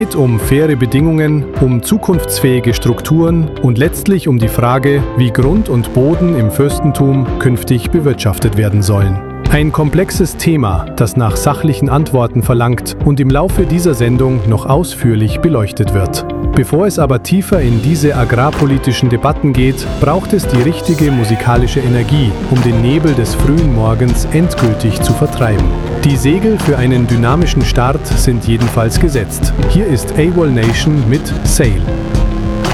Es geht um faire Bedingungen, um zukunftsfähige Strukturen und letztlich um die Frage, wie Grund und Boden im Fürstentum künftig bewirtschaftet werden sollen. Ein komplexes Thema, das nach sachlichen Antworten verlangt und im Laufe dieser Sendung noch ausführlich beleuchtet wird. Bevor es aber tiefer in diese agrarpolitischen Debatten geht, braucht es die richtige musikalische Energie, um den Nebel des frühen Morgens endgültig zu vertreiben. Die Segel für einen dynamischen Start sind jedenfalls gesetzt. Hier ist AWOL Nation mit Sail.